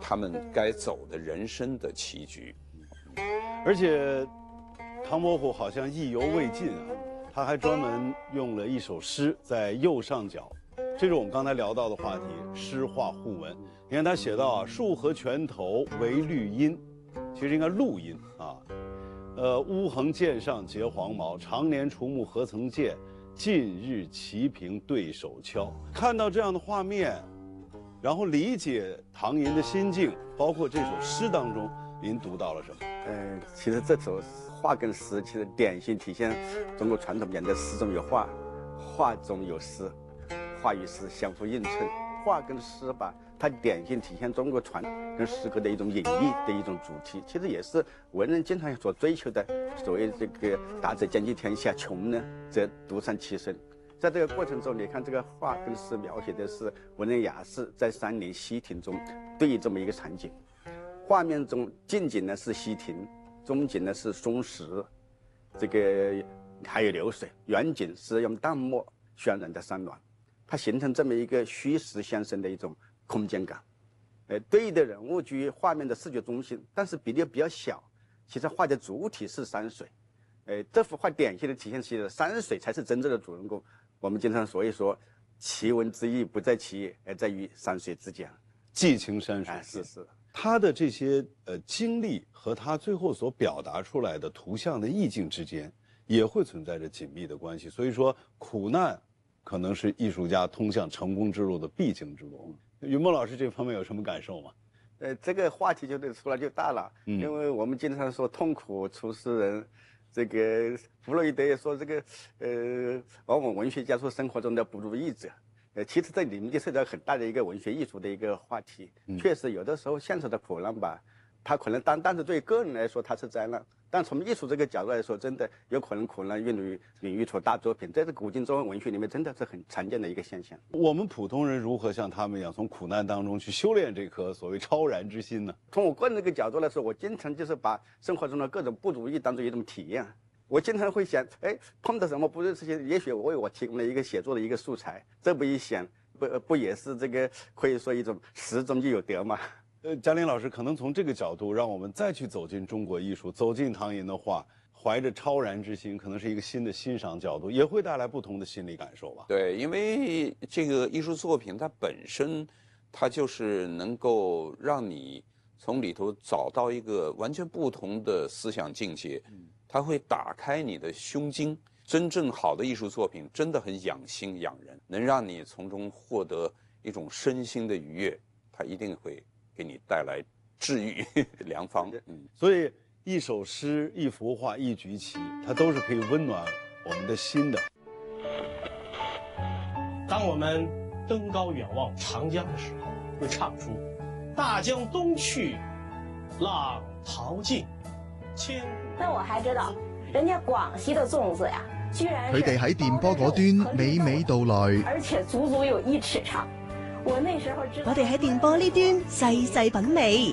他们该走的人生的棋局。 而且唐伯虎好像意犹未尽啊，他还专门用了一首诗在右上角，这是我们刚才聊到的话题，诗画互文。你看他写到啊，树河泉头为绿阴，其实应该露阴啊。乌横剑上结黄毛，常年除木何曾见？近日齐平对手敲。看到这样的画面，然后理解唐寅的心境，包括这首诗当中，您读到了什么？ 其实这首画跟诗，其实典型体现中国传统讲的诗中有画，画中有诗，画与诗相互映衬。画跟诗吧，它典型体现中国传跟诗歌的一种隐逸的一种主题，其实也是文人经常所追求的所谓这个达则兼济天下，穷呢则独善其身。在这个过程中，你看这个画跟诗描写的是文人雅士在山林溪亭中对弈这么一个场景。画面中近景呢是溪亭，中景呢是松石，这个还有流水，远景是用淡墨渲染的山峦，它形成这么一个虚实相生的一种空间感。对弈的人物居于画面的视觉中心，但是比例比较小。其实画的主体是山水，这幅画典型的体现其实山水才是真正的主人公。我们经常所以说，奇文之意不在其意，而在于山水之间。 寄情山水， 是。 他的这些经历和他最后所表达出来的图像的意境之间，也会存在着紧密的关系。所以说，苦难可能是艺术家通向成功之路的必经之路。云梦老师这方面有什么感受吗？ 这个话题就出来就大了，因为我们经常说痛苦出诗人，这个弗洛伊德也说这个往往文学家说生活中的不如意者。其实这里面就涉及到很大的一个文学艺术的一个话题。确实有的时候现实的苦难吧，它可能但是对个人来说它是灾难，但从艺术这个角度来说，真的有可能苦难孕育出大作品，这是古今中文文学里面真的是很常见的一个现象。 我们普通人如何像他们一样从苦难当中去修炼这颗所谓超然之心呢？ 从我个人这个角度来说，我经常就是把生活中的各种不如意当做一种体验。我经常会想，碰到什么不如意事情，也许为我提供了一个写作的一个素材。这么一想，不也是这个可以说一种失中就有得吗？ 嘉玲老师可能从这个角度，让我们再去走进中国艺术，走进唐寅的画，怀着超然之心，可能是一个新的欣赏角度，也会带来不同的心理感受吧。 对，因为这个艺术作品它本身，它就是能够让你从里头找到一个完全不同的思想境界，它会打开你的胸襟。真正好的艺术作品真的很养心养人，能让你从中获得一种身心的愉悦，它一定会给你带来治愈良方。 所以一首诗、一幅画、一局棋，它都是可以温暖我们的心的。 当我们登高远望长江的时候，会唱出“大江东去，浪淘尽，千古”。 那我还知道，人家廣西的粽子呀，居然佢哋喺電波嗰端娓娓道來， 而且足足有1尺長。我那時候知道， 我哋喺電波呢端細細品味，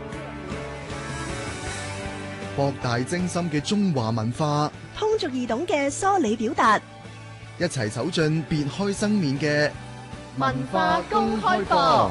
博大精深嘅中華文化， 通俗易懂嘅梳理表達， 一齊走進別開生面嘅文化公開課。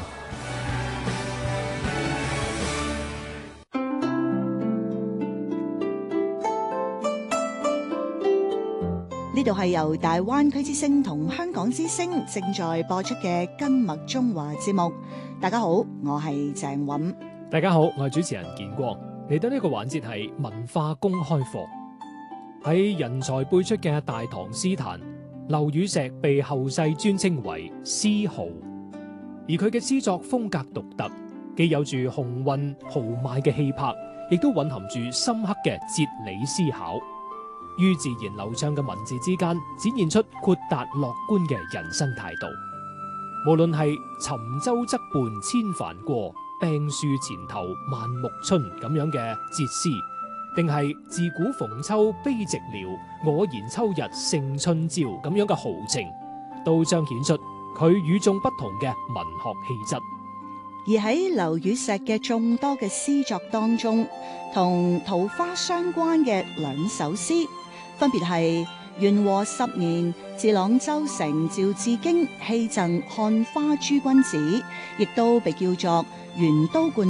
呢度係由大灣區之聲同香港之聲正在播出嘅今麥中華節目。大家好，我係鄭韻。 大家好，我係主持人建光。嚟到呢個環節係文化公開課。喺人才輩出嘅大唐詩壇，劉禹錫被後世尊稱為詩豪，而佢嘅詩作風格獨特，既有住雄渾豪邁嘅氣魄，亦都蘊含住深刻嘅哲理思考。於自然流暢嘅文字之間，展現出豁達樂觀嘅人生態度。無論係沉舟側畔千帆過，病樹前頭萬木春咁樣嘅節詩，定係自古逢秋悲寂寥，我言秋日勝春朝咁樣嘅豪情，都彰顯出佢與眾不同嘅文學氣質。 而喺劉禹錫嘅眾多嘅詩作當中，同桃花相關嘅兩首詩，分別係元和10年自朗州城趙志經戲贈看花諸君子，亦都被叫做元都觀